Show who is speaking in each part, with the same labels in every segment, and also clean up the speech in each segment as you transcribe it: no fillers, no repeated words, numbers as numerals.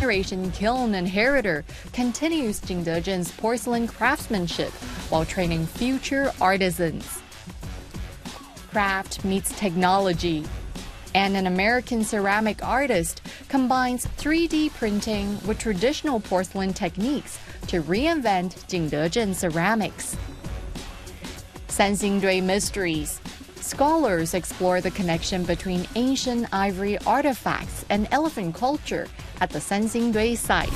Speaker 1: generation kiln inheritor continues Jingdezhen's porcelain craftsmanship while training future artisans. Craft meets technology. And an American ceramic artist combines 3D printing with traditional porcelain techniques to reinvent Jingdezhen ceramics. Sanxingdui Mysteries. Scholars explore the connection between ancient ivory artifacts and elephant culture at the Sanxingdui site.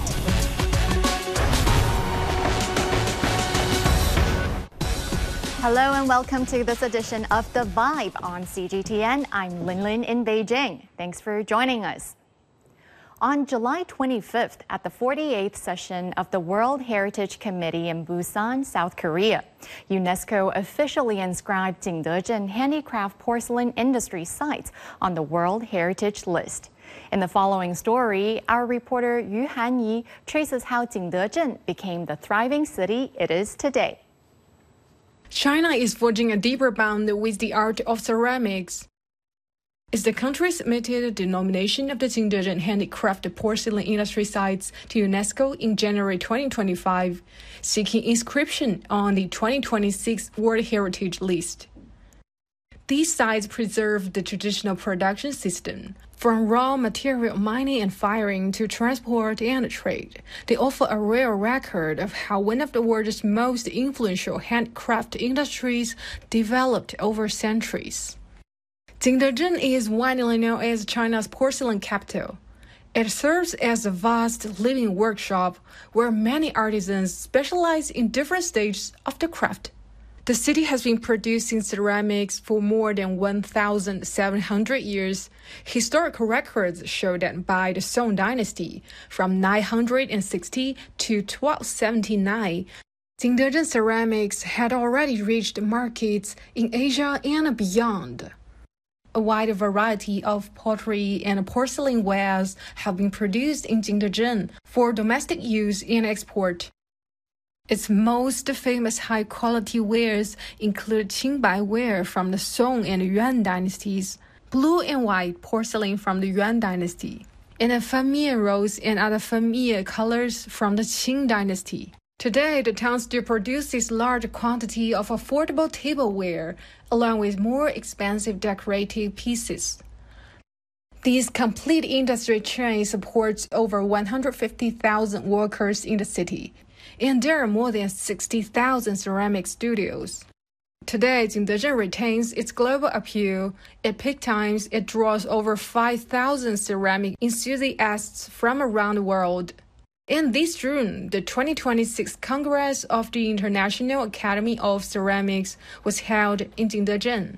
Speaker 1: Hello and welcome to this edition of The Vibe on CGTN. I'm Lin Lin in Beijing. Thanks for joining us. On July 25th, at the 48th session of the World Heritage Committee in Busan, South Korea, UNESCO officially inscribed Jingdezhen handicraft porcelain industry sites on the World Heritage List. In the following story, our reporter Yu Hanyi traces how Jingdezhen became the thriving city it is today.
Speaker 2: China is forging a deeper bond with the art of ceramics. As the country submitted the nomination of the Jingdezhen handicraft porcelain industry sites to UNESCO in January 2025, seeking inscription on the 2026 World Heritage List. These sites preserve the traditional production system, from raw material mining and firing to transport and trade. They offer a rare record of how one of the world's most influential handcraft industries developed over centuries. Jingdezhen is widely known as China's porcelain capital. It serves as a vast living workshop where many artisans specialize in different stages of the craft. The city has been producing ceramics for more than 1,700 years. Historical records show that by the Song Dynasty, from 960 to 1279, Jingdezhen ceramics had already reached markets in Asia and beyond. A wide variety of pottery and porcelain wares have been produced in Jingdezhen for domestic use and export. Its most famous high-quality wares include Qingbai ware from the Song and Yuan dynasties, blue and white porcelain from the Yuan dynasty, and famille rose and other famille colors from the Qing dynasty. Today, the town still produces large quantity of affordable tableware, along with more expensive decorative pieces. This complete industry chain supports over 150,000 workers in the city, and there are more than 60,000 ceramic studios. Today, Jingdezhen retains its global appeal. At peak times, it draws over 5,000 ceramic enthusiasts from around the world. And this June, the 2026 Congress of the International Academy of Ceramics was held in Jingdezhen.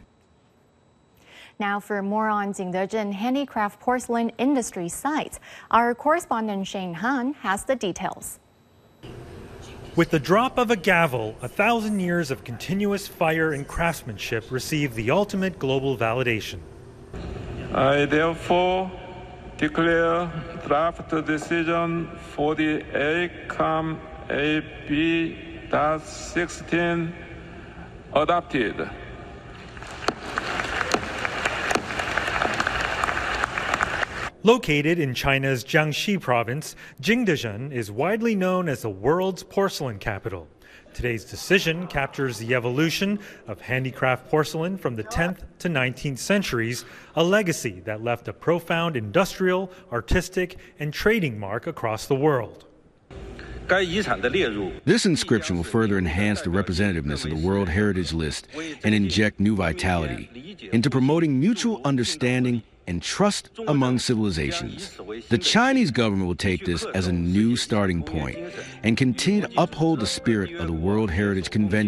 Speaker 1: Now for more on Jingdezhen handicraft porcelain industry sites, our correspondent Shane Han has the details.
Speaker 3: With the drop of a gavel, 1,000 years of continuous fire and craftsmanship received the ultimate global validation.
Speaker 4: I therefore declare draft decision for the ACAM AB.16 adopted.
Speaker 3: Located in China's Jiangxi province, Jingdezhen is widely known as the world's porcelain capital. Today's decision captures the evolution of handicraft porcelain from the 10th to 19th centuries, a legacy that left a profound industrial, artistic, and trading mark across the world.
Speaker 5: This inscription will further enhance the representativeness of the World Heritage List and inject new vitality into promoting mutual understanding and trust among civilizations. The Chinese government will take this as a new starting point and continue to uphold the spirit of the World Heritage Convention